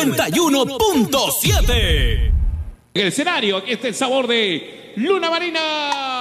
91.7. El escenario, aquí está el sabor de Luna Marina.